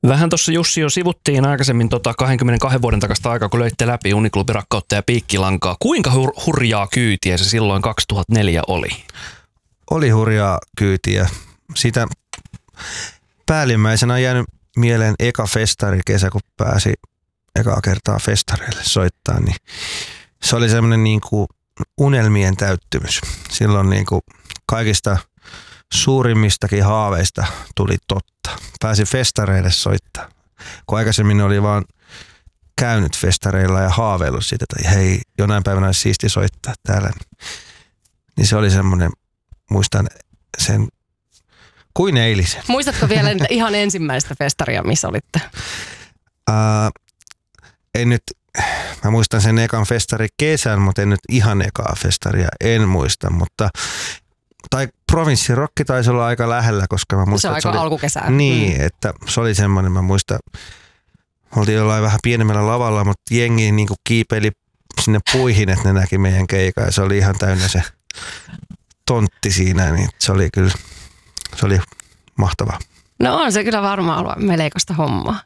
Vähän tuossa Jussi jo sivuttiin aikaisemmin 22 vuoden takasta aikaa, kun löitte läpi Uniklubi Rakkautta ja Piikkilankaa. Kuinka hurjaa kyytiä se silloin 2004 oli? Oli hurjaa kyytiä. Sitä päällimmäisenä on jäänyt mieleen eka festari kesä, kun pääsi ekaa kertaa festareille soittaa, niin se oli semmoinen niin kuin unelmien täyttymys. Silloin niin kuin kaikista suurimmistakin haaveista tuli totta. Pääsi festareille soittaa. Kun aikaisemmin oli vaan käynyt festareilla ja haaveillut siitä, että hei, jonain päivänä olisi siisti soittaa täällä. Niin se oli semmoinen, muistan sen kuin eilisen. Muistatko vielä ihan ensimmäistä festaria, missä olitte? Mä muistan sen ekan festari kesän, mutta en nyt ihan ekaa festaria, en muista, mutta tai provinssirokki taisi olla aika lähellä, koska mä muistan, se on aika oli alkukesää. Niin, että se oli semmoinen, mä muistan, oltiin jollain vähän pienemmällä lavalla, mutta jengi niin kuin kiipeili sinne puihin, että ne näki meidän keikan ja se oli ihan täynnä se tontti siinä, niin se oli kyllä, se oli mahtavaa. No on se kyllä varmaan ollut meleikosta hommaa.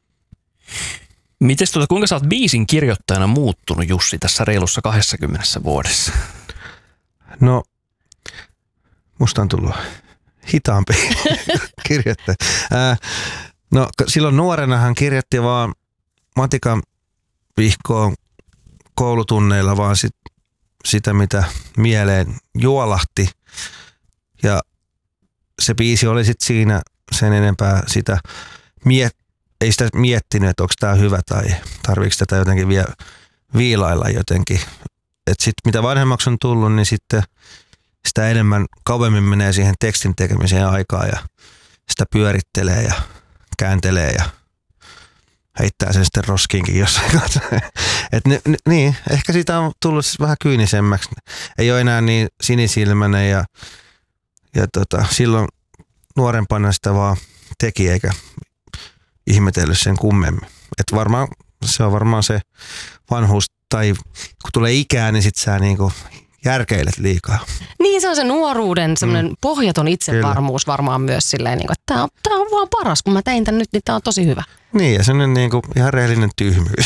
Mites kuinka sä oot biisin kirjoittajana muuttunut, Jussi, tässä reilussa 20 vuodessa? No, musta on tullut hitaampi kirjoittaja. No, silloin nuorenahan kirjoitti vaan matikan vihkoon koulutunneilla vaan sitä, mitä mieleen juolahti. Ja se biisi oli sitten siinä sen enempää sitä ei sitä miettinyt, että onko tämä hyvä tai tarviiko tätä jotenkin vielä viilailla jotenkin. Että sitten mitä vanhemmaksi on tullut, niin sitten sitä enemmän kauemmin menee siihen tekstin tekemiseen aikaa ja sitä pyörittelee ja kääntelee ja heittää sen sitten roskiinkin jossain kanssa. Niin, ehkä siitä on tullut vähän kyynisemmäksi. Ei ole enää niin sinisilmäinen ja silloin nuorempana sitä vaan teki eikä ihmetellyt sen kummemmin. Et varmaan se on varmaan se vanhuus, tai kun tulee ikää, niin sit sä niinku järkeilet liikaa. Niin, se on se nuoruuden semmoinen pohjaton itsevarmuus varmaan myös silleen, niin kuin, että tää on vaan paras, kun mä tein tän nyt, niin tää on tosi hyvä. Niin, ja semmoinen niinku ihan rehellinen tyhmyys.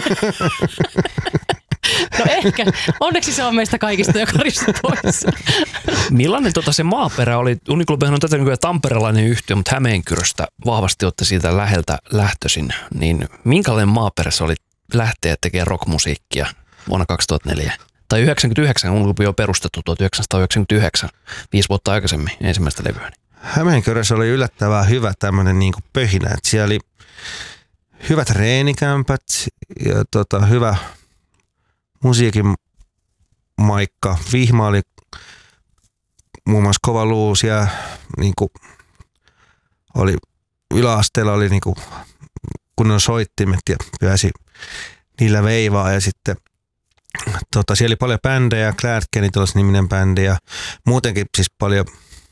No ehkä. Onneksi se on meistä kaikista jo karista pois. Millainen se maaperä oli? Uniklubihan on tätä nykyään tamperelainen yhtiö, mutta Hämeenkyröstä vahvasti olette siitä läheltä lähtöisin. Niin minkälainen maaperä se oli lähteä tekemään rockmusiikkia vuonna 2004? Tai 99, Uniklubi on perustettu 1999, 5 vuotta aikaisemmin ensimmäistä levyä. Hämeenkyrössä oli yllättävän hyvä tämmöinen niinku pöhinä. Et siellä oli hyvät treenikämpät ja hyvä musiikin maikka. Vihma oli muun muassa kova luus ja niinku oli yläasteella oli niinku kunnon soittimet ja pääsi niillä veivaa ja sitten siellä oli paljon bändejä, Glad Genitals-niminen bändi ja muutenkin siis paljon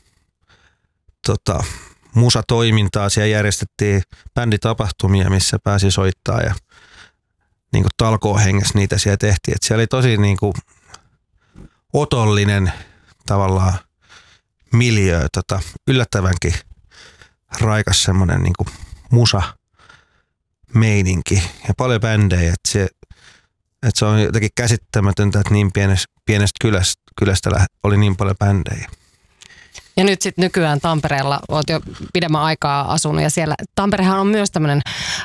musatoimintaa. Siellä järjestettiin bänditapahtumia, missä pääsi soittaa ja niin kuin talkoohengessä niitä siellä tehtiin. Et siellä oli tosi niin kuin otollinen tavallaan miljöö, yllättävänkin raikas semmoinen niin kuin musa-meininki ja paljon bändejä. Se on jotenkin käsittämätöntä, että niin pienestä kylästä oli niin paljon bändejä. Ja nyt sitten nykyään Tampereella olet jo pidemmän aikaa asunut ja siellä Tamperehan on myös tämmöinen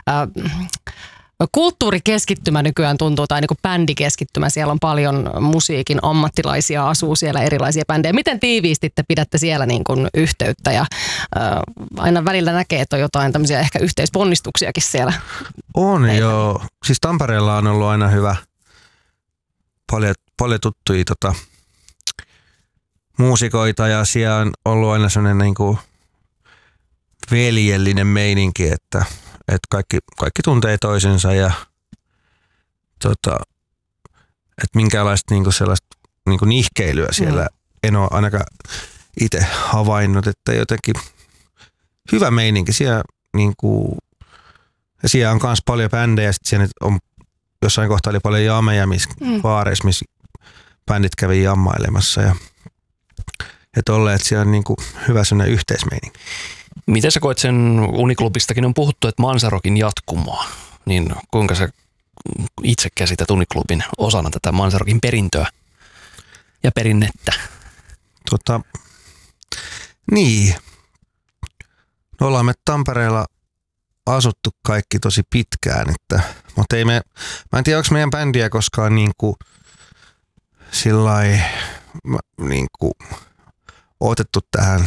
kulttuurikeskittymä nykyään tuntuu, tai niin kuin bändikeskittymä. Siellä on paljon musiikin ammattilaisia, asuu siellä erilaisia bändejä. Miten tiiviisti te pidätte siellä niin kuin yhteyttä ja aina välillä näkee, että on jotain tämmöisiä ehkä yhteisponnistuksiakin siellä? On joo. Siis Tampereella on ollut aina hyvä, paljon tuttuja muusikoita ja siellä on ollut aina sellainen niin kuin veljellinen meininki, että kaikki tuntee toisensa ja että minkäänlaista niinku sellaista niinku nihkeilyä siellä en ole ainakaan itse havainnut, että jotenkin hyvä meininki siellä niinku, ja siellä on myös paljon bändejä, sitten siellä on jossain kohtaa oli paljon jameja, baareissa, missä bändit kävi jammailemassa ja tolleen, että siellä on niinku hyvä sellainen yhteismeininki. Miten sä koet sen, Uniklubistakin on puhuttu, että Manzarokin jatkumoa, niin kuinka sä itse käsität Uniklubin osana tätä Manzarokin perintöä ja perinnettä? Niin. No ollaan me Tampereella asuttu kaikki tosi pitkään, mutta mä en tiedä, onko meidän bändiä koskaan niinku sillai niinku otettu tähän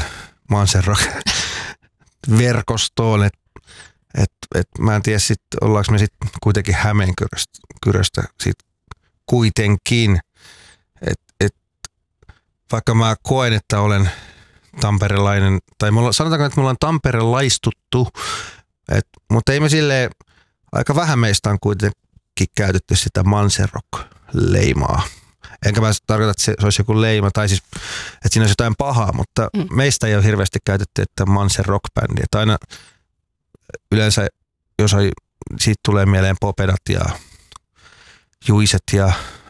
Manzarrock-verkostoon, että mä en tiedä sit, ollaanko me sitten kuitenkin Hämeenkyröstä sit kuitenkin, että vaikka mä koen, että olen tamperelainen, tai sanotaanko, että me ollaan tamperelaistuttu, mutta ei me silleen, aika vähän meistä on kuitenkin käytetty sitä Manzarrock-leimaa. Enkä mä tarkoita, että se olisi joku leima, tai siis, että siinä olisi jotain pahaa, mutta meistä ei ole hirveästi käytetty, että Manzarrock-bändi. Että aina yleensä, siitä tulee mieleen Popedat ja Juiset ja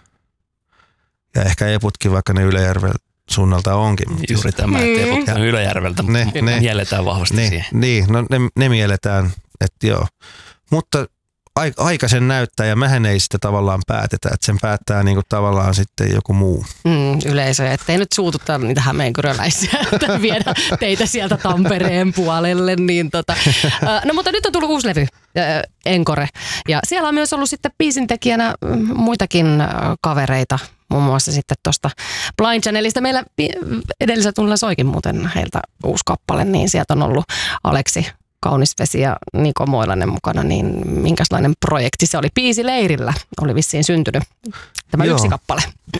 ehkä Eputkin, vaikka ne Ylöjärven suunnalta onkin. Juuri tämä, että Eput on Ylöjärveltä, ne mielletään vahvasti siihen. Niin, no ne mielletään, että joo. Mutta aika sen näyttää ja mehän ei sitä tavallaan päätetä, että sen päättää niinku tavallaan sitten joku muu. Yleisö, ettei nyt suututtaa niitä hämeenkyröläisiä, että viedä teitä sieltä Tampereen puolelle. Niin No mutta nyt on tullut uusi levy, Encore, ja siellä on myös ollut sitten biisintekijänä muitakin kavereita, muun muassa sitten tuosta Blind Channelista. Meillä edellisellä tunnilla soikin muuten heiltä uusi kappale, niin sieltä on ollut Aleksi Kaunisvesi ja Niko Moilanen mukana, niin minkälainen projekti se oli? Biisileirillä oli vissiin syntynyt tämä yksi kappale.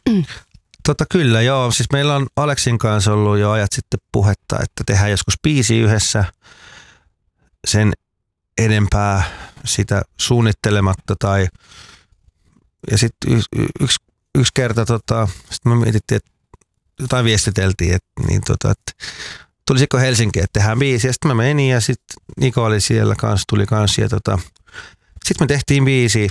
Kyllä, joo. Siis meillä on Aleksin kanssa ollut jo ajat sitten puhetta, että tehdään joskus biisi yhdessä, sen enempää sitä suunnittelematta ja sitten yksi kerta sitten me mietittiin, että jotain viestiteltiin, että tulisiko Helsinkiin, että tehdään biisi. Ja sitten mä menin ja sitten Niko oli siellä kanssa, tuli kanssa. Ja sitten me tehtiin biisi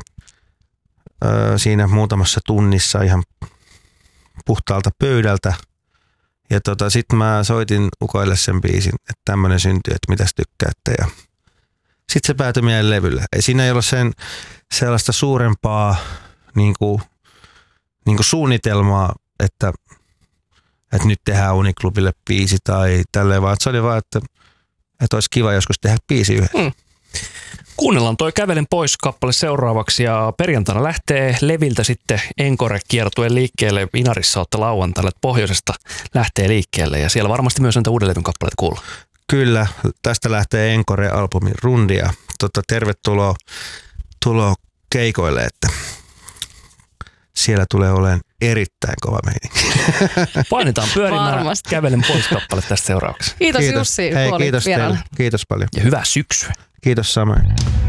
siinä muutamassa tunnissa ihan puhtaalta pöydältä. Ja sitten mä soitin ukoille sen biisin, että tämmöinen syntyi, että mitäs tykkäätte. Ja sitten se päätyi meidän levylle. Siinä ei ollut sellaista suurempaa niinku suunnitelmaa, että nyt tehdään Uniklubille biisi tai tälleen, vaan se oli vaan, että olisi kiva joskus tehdä biisi yhdessä. Kuunnellaan toi Kävelen pois -kappale seuraavaksi ja perjantaina lähtee Leviltä sitten Encore-kiertue liikkeelle. Inarissa olette lauantaina, että pohjoisesta lähtee liikkeelle ja siellä varmasti myös näitä uuden levyn kappaleita kuuluu. Kyllä, tästä lähtee Encore-albumin rundia. Tervetuloa keikoille, että siellä tulee olemaan erittäin kova meininki. Painetaan pyörimään Kävelen pois -kappale tästä seuraavaksi. Kiitos Jussi. Hei, kiitos teille. Kiitos paljon. Ja hyvää syksyä. Kiitos samoin.